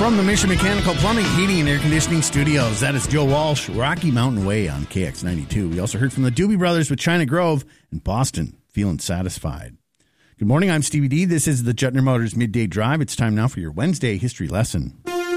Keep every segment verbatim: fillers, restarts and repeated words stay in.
From the Mission Mechanical Plumbing, Heating, and Air Conditioning Studios, that is Joe Walsh, Rocky Mountain Way on K X ninety-two. We also heard from the Doobie Brothers with China Grove and Boston, Feeling Satisfied. Good morning, I'm Stevie D. This is the Jutner Motors Midday Drive. It's time now for your Wednesday history lesson.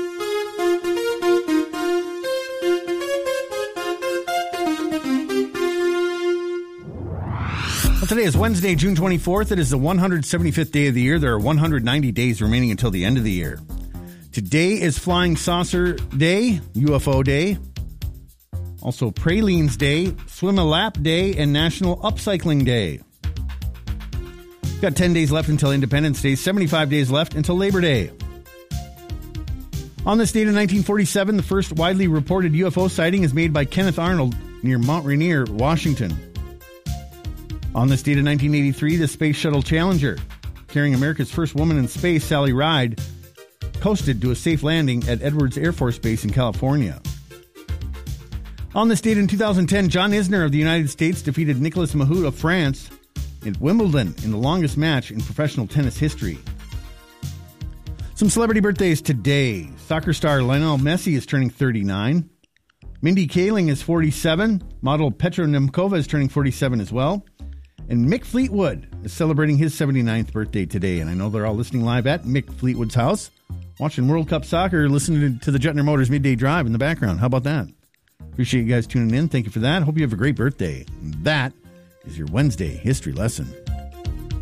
Well, today is Wednesday, June twenty-fourth. It is the one hundred seventy-fifth day of the year. There are one hundred ninety days remaining until the end of the year. Today is Flying Saucer Day, U F O Day, also Pralines Day, Swim a Lap Day, and National Upcycling Day. We've got ten days left until Independence Day, seventy-five days left until Labor Day. On this date in nineteen forty-seven, the first widely reported U F O sighting is made by Kenneth Arnold near Mount Rainier, Washington. On this date in nineteen eighty-three, the Space Shuttle Challenger, carrying America's first woman in space, Sally Ride, coasted to a safe landing at Edwards Air Force Base in California. On this date in two thousand ten, John Isner of the United States defeated Nicolas Mahut of France at Wimbledon in the longest match in professional tennis history. Some celebrity birthdays today. Soccer star Lionel Messi is turning thirty-nine. Mindy Kaling is forty-seven. Model Petra Nemkova is turning forty-seven as well. And Mick Fleetwood is celebrating his seventy-ninth birthday today. And I know they're all listening live at Mick Fleetwood's house, watching World Cup soccer, listening to the Jutner Motors Midday Drive in the background. How about that? Appreciate you guys tuning in. Thank you for that. Hope you have a great birthday. And that is your Wednesday history lesson.